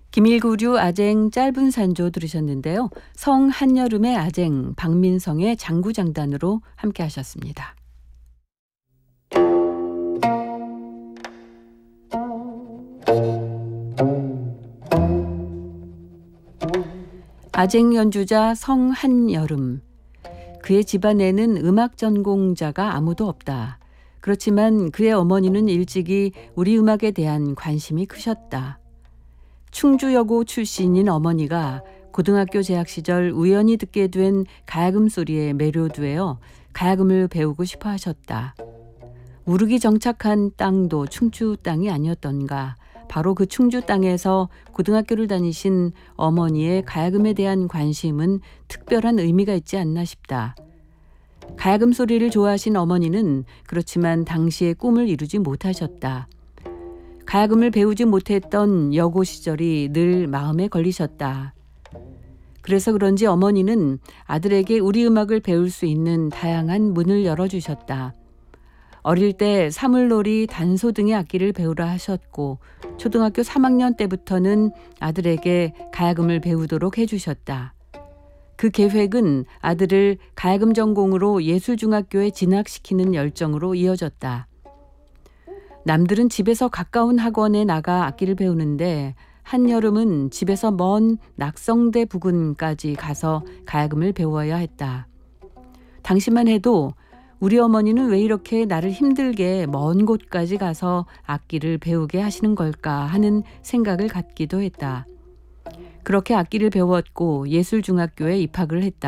김일구류 아쟁 짧은 산조 들으셨는데요. 성 한여름의 아쟁 박민성의 장구장단으로 함께 하셨습니다. 아쟁 연주자 성 한여름. 그의 집안에는 음악 전공자가 아무도 없다. 그렇지만 그의 어머니는 일찍이 우리 음악에 대한 관심이 크셨다. 충주여고 출신인 어머니가 고등학교 재학 시절 우연히 듣게 된 가야금 소리에 매료되어 가야금을 배우고 싶어 하셨다. 우르기 정착한 땅도 충주 땅이 아니었던가. 바로 그 충주 땅에서 고등학교를 다니신 어머니의 가야금에 대한 관심은 특별한 의미가 있지 않나 싶다. 가야금 소리를 좋아하신 어머니는 그렇지만 당시의 꿈을 이루지 못하셨다. 가야금을 배우지 못했던 여고 시절이 늘 마음에 걸리셨다. 그래서 그런지 어머니는 아들에게 우리 음악을 배울 수 있는 다양한 문을 열어주셨다. 어릴 때 사물놀이, 단소 등의 악기를 배우라 하셨고 초등학교 3학년 때부터는 아들에게 가야금을 배우도록 해주셨다. 그 계획은 아들을 가야금 전공으로 예술중학교에 진학시키는 열정으로 이어졌다. 남들은 집에서 가까운 학원에 나가 악기를 배우는데 한여름은 집에서 먼 낙성대 부근까지 가서 가야금을 배워야 했다. 당시만 해도 우리 어머니는 왜 이렇게 나를 힘들게 먼 곳까지 가서 악기를 배우게 하시는 걸까 하는 생각을 갖기도 했다. 그렇게 악기를 배웠고 예술중학교에 입학을 했다.